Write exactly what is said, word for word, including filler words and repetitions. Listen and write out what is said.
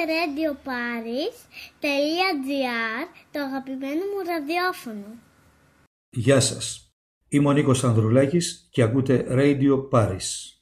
radio paris τελεία gr, το αγαπημένο μου ραδιόφωνο. Γεια σας. Είμαι ο Νίκος Ανδρουλάκης και ακούτε Radio Paris.